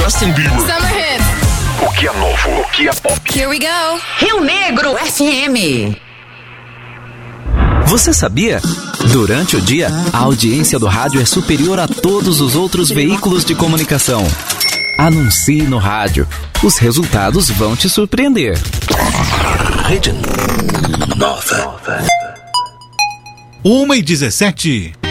Justin Bieber. Summer hits. O que é novo? O que é pop? Here we go. Rio Negro FM. Você sabia? Durante o dia, a audiência do rádio é superior a todos os outros veículos de comunicação. Anuncie no rádio. Os resultados vão te surpreender. Rede Nova. 1h17.